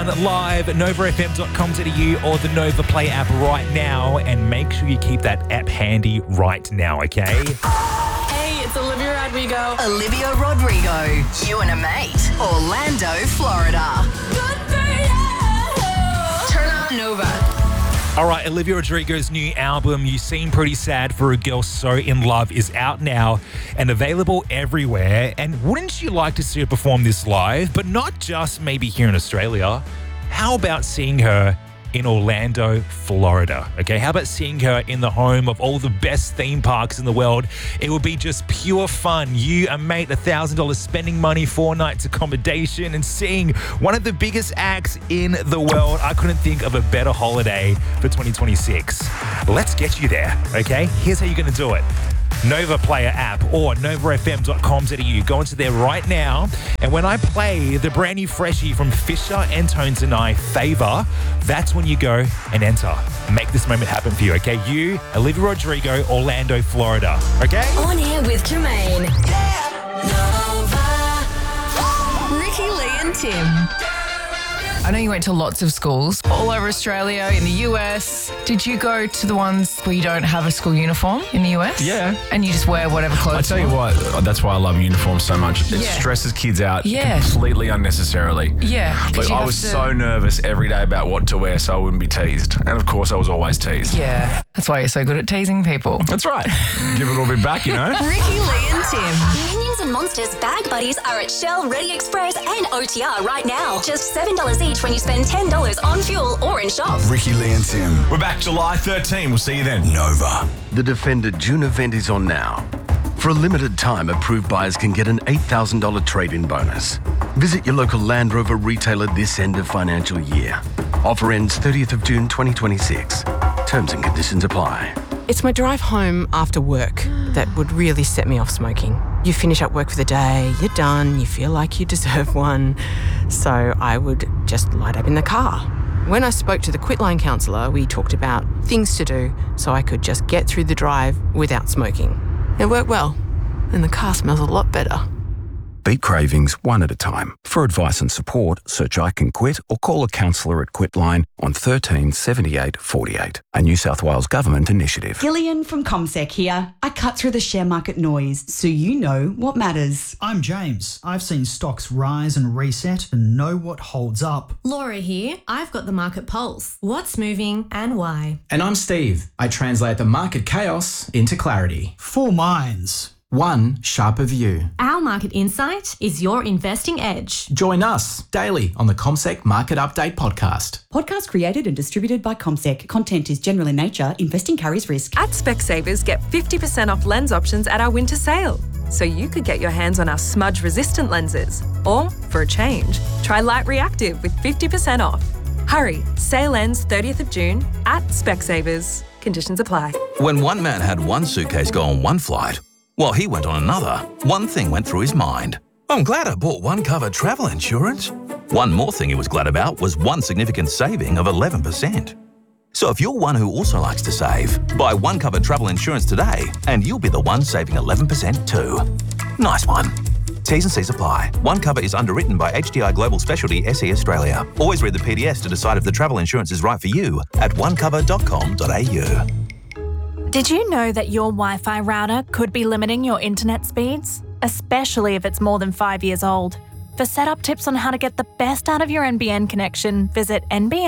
Live at novafm.com.au or the Nova Play app right now, and make sure you keep that app handy right now, okay? Hey, it's Olivia Rodrigo. Olivia Rodrigo. You and a mate. Orlando, Florida. Good for you. Turn on Nova. All right, Olivia Rodrigo's new album, You Seem Pretty Sad for a Girl So In Love, is out now and available everywhere. And wouldn't you like to see her perform this live? But not just maybe here in Australia. How about seeing her in Orlando, Florida? Okay, how about seeing her in the home of all the best theme parks in the world? It would be just pure fun. You, a mate, $1,000 spending money, 4 nights accommodation, and seeing one of the biggest acts in the world. I couldn't think of a better holiday for 2026. Let's get you there, okay? Here's how you're going to do it. Nova Player app or novafm.com.au. Go into there right now, and when I play the brand new freshie from Fisher and Tones and I, Favor, that's when you go and enter. Make this moment happen for you, okay? You, Olivia Rodrigo, Orlando, Florida, okay? On air with Jermaine. Nova. Ricky, Lee and Tim. I know you went to lots of schools all over Australia, in the US. Did you go to the ones where you don't have a school uniform in the US? Yeah. And you just wear whatever clothes I tell you what, that's why I love uniforms so much. It stresses kids out completely unnecessarily. Yeah. Like, I was so nervous every day about what to wear so I wouldn't be teased. And of course, I was always teased. Yeah. That's why you're so good at teasing people. That's right. Give it a little bit back, you know? Ricky, Lee and Tim. Minions and Monsters Bag Buddies are at Shell, Ready Express and OTR right now. Just $7 each when you spend $10 on fuel or in shop. Ricky, Lee and Tim. We're back July 13. We'll see you then. Nova. The Defender June event is on now. For a limited time, approved buyers can get an $8,000 trade-in bonus. Visit your local Land Rover retailer this end of financial year. Offer ends 30th of June 2026. Terms and conditions apply. It's my drive home after work that would really set me off smoking. You finish up work for the day, you're done, you feel like you deserve one. So I would just light up in the car. When I spoke to the Quitline counsellor, we talked about things to do so I could just get through the drive without smoking. It worked well, and the car smells a lot better. Beat cravings one at a time. For advice and support, search I Can Quit or call a counsellor at Quitline on 13 78 48. A New South Wales Government initiative. Gillian from CommSec here. I cut through the share market noise so you know what matters. I'm James. I've seen stocks rise and reset and know what holds up. Laura here. I've got the market pulse. What's moving and why? And I'm Steve. I translate the market chaos into clarity. 4 minds. One sharper view. Our market insight is your investing edge. Join us daily on the CommSec Market Update podcast. Podcast created and distributed by CommSec. Content is general in nature. Investing carries risk. At Specsavers, get 50% off lens options at our winter sale. So you could get your hands on our smudge-resistant lenses. Or, for a change, try Light Reactive with 50% off. Hurry, sale ends 30th of June at Specsavers. Conditions apply. When one man had one suitcase go on one flight, while he went on another, one thing went through his mind. I'm glad I bought One Cover travel insurance. One more thing he was glad about was one significant saving of 11%. So if you're one who also likes to save, buy One Cover travel insurance today and you'll be the one saving 11% too. Nice one. T's and C's apply. One Cover is underwritten by HDI Global Specialty SE Australia. Always read the PDS to decide if the travel insurance is right for you at onecover.com.au. Did you know that your Wi-Fi router could be limiting your internet speeds? Especially if it's more than 5 years old. For setup tips on how to get the best out of your NBN connection, visit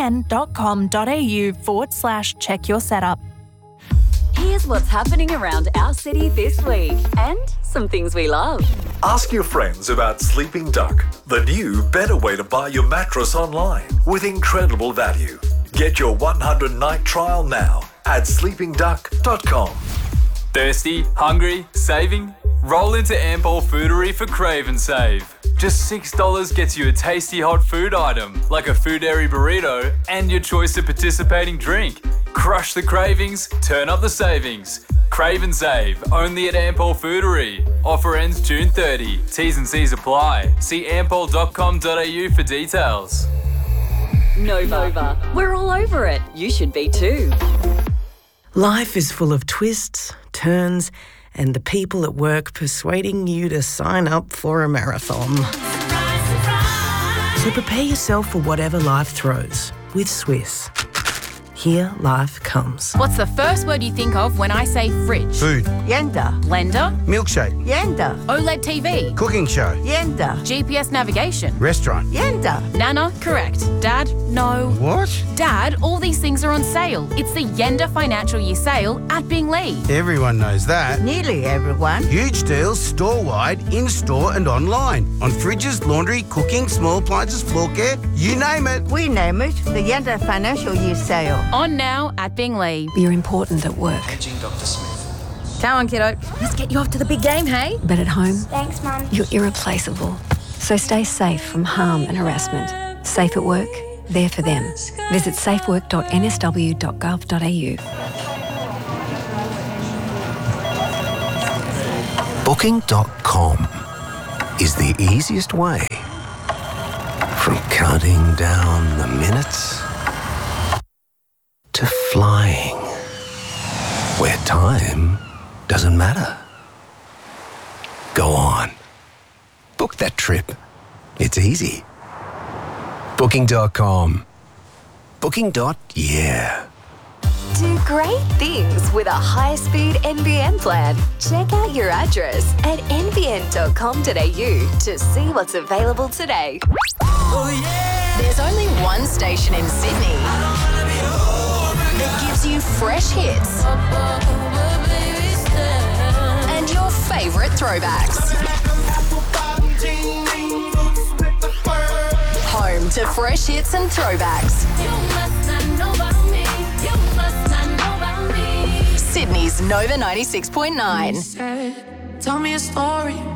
nbn.com.au/check your setup. Here's what's happening around our city this week and some things we love. Ask your friends about Sleeping Duck, the new, better way to buy your mattress online with incredible value. Get your 100-night trial now at sleepingduck.com. Thirsty? Hungry? Saving? Roll into Ampol Foodery for Crave and Save. Just $6 gets you a tasty hot food item, like a Foodary burrito, and your choice of participating drink. Crush the cravings, turn up the savings. Crave and Save, only at Ampol Foodery. Offer ends June 30. T's and C's apply. See ampol.com.au for details. Nova. We're all over it. You should be too. Life is full of twists, turns, and the people at work persuading you to sign up for a marathon. So prepare yourself for whatever life throws with Swiss. Here life comes. What's the first word you think of when I say fridge? Food. Yenda. Blender. Milkshake. Yenda. OLED TV. Cooking show. Yenda. GPS navigation. Restaurant. Yenda. Nana, correct. Dad, no. What? Dad, all these things are on sale. It's the Yenda Financial Year sale at Binglee. Everyone knows that. Nearly everyone. Huge deals store-wide, in-store and online. On fridges, laundry, cooking, small appliances, floor care, you name it. We name it the Yenda Financial Year sale. On now at Binglee. You're important at work. Edging Dr. Smith. Come on, kiddo. Let's get you off to the big game, hey? But at home, Thanks, Mum. you're irreplaceable. So stay safe from harm and harassment. Safe at work, there for them. Visit safework.nsw.gov.au. Booking.com is the easiest way from counting down the minutes to flying, where time doesn't matter. Go on. Book that trip. It's easy. Booking.com. Booking.yeah. Do great things with a high-speed NBN plan. Check out your address at nbn.com.au to see what's available today. Oh, yeah. There's only one station in Sydney that gives you fresh hits and your favourite throwbacks. Home to fresh hits and throwbacks. Sydney's Nova 96.9. Tell me a story.